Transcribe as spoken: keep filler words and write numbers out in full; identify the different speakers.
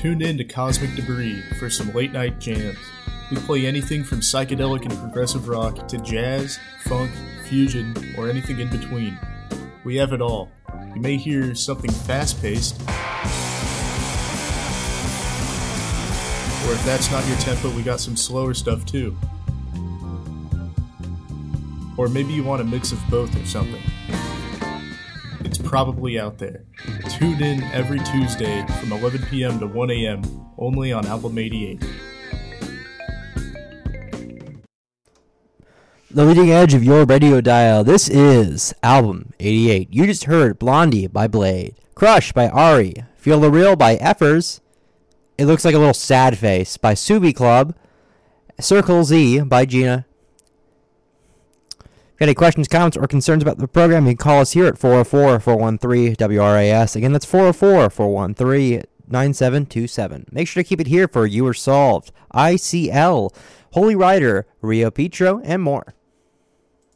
Speaker 1: Tune in to Cosmic Debris for some late night jams. We play anything from psychedelic and progressive rock to jazz, funk, fusion, or anything in between. We have it all. You may hear something fast-paced, or if that's not your tempo, we got some slower stuff too. Or maybe you want a mix of both or something. It's probably out there. Tune in every Tuesday from eleven p.m. to one a.m. only on Album eighty-eight.
Speaker 2: The leading edge of your radio dial. This is Album eighty-eight. You just heard Blondie by Blade, Crush by Ari, Feel the Real by Effers, It Looks Like a Little Sad Face by Subi Club, Circle Z by Gina. If you have any questions, comments, or concerns about the program, you can call us here at four oh four, four one three, W R A S. Again, that's four oh four, four one three, nine seven two seven. Make sure to keep it here for You Are Solved, I C L, Holy Rider, Rio Petro, and more.